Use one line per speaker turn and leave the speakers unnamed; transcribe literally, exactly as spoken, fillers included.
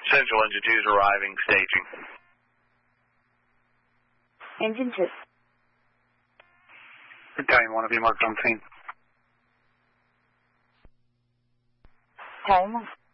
Central Engine two is arriving, staging.
Engine two.
Battalion one will be marked on scene.
Battalion one.